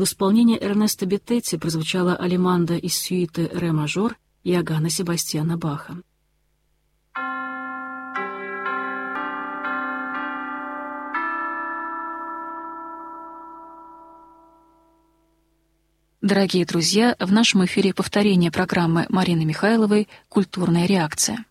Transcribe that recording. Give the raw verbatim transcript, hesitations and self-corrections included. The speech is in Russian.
В исполнении Эрнесто Беттетти прозвучала алеманда из сюиты «Ре мажор» Иоганна Себастьяна Баха. Дорогие друзья, в нашем эфире повторение программы Марины Михайловой «Культурная реакция».